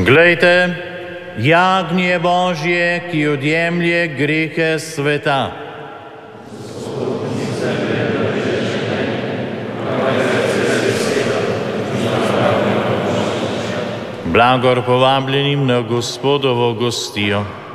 Glejte, jagnje Božje, ki odjemlje grehe sveta. Blagor povabljenim na Gospodovo gostijo.